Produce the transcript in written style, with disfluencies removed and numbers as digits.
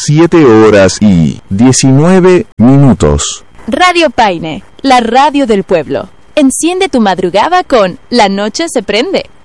7:19. Radio Paine, la radio del pueblo. Enciende tu madrugada con La Noche se prende.